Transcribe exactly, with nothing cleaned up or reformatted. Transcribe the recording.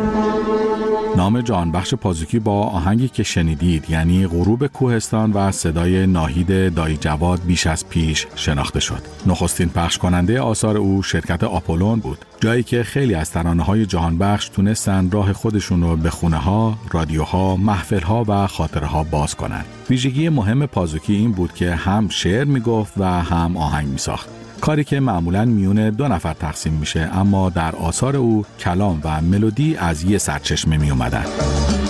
نام جهانبخش پازوکی با آهنگی که شنیدید یعنی غروب کوهستان و صدای ناهید دایی جواد بیش از پیش شناخته شد. نخستین پخش کننده آثار او شرکت آپولون بود، جایی که خیلی از ترانه‌های جهانبخش تونستن راه خودشون رو به خونه‌ها، رادیوها، محفل‌ها و خاطره‌ها باز کنن. ویژگی مهم پازوکی این بود که هم شعر میگفت و هم آهنگ میساخت. کاری که معمولاً میون دو نفر تقسیم میشه، اما در آثار او کلام و ملودی از یه سرچشمه می اومدن.